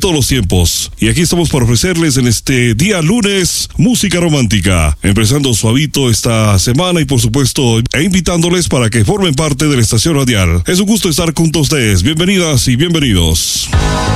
todos los tiempos. Y aquí estamos para ofrecerles en este día lunes música romántica, empezando suavito esta semana y por supuesto invitándoles para que formen parte de la estación radial. Es un gusto estar junto a ustedes. Bienvenidas y bienvenidos.